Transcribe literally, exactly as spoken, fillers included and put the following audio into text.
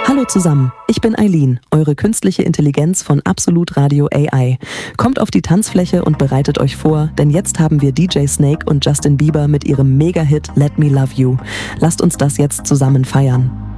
Hallo zusammen, ich bin Eileen, eure künstliche Intelligenz von Absolut Radio A I. Kommt auf die Tanzfläche und bereitet euch vor, denn jetzt haben wir D J Snake und Justin Bieber mit ihrem Mega-Hit Let Me Love You. Lasst uns das jetzt zusammen feiern.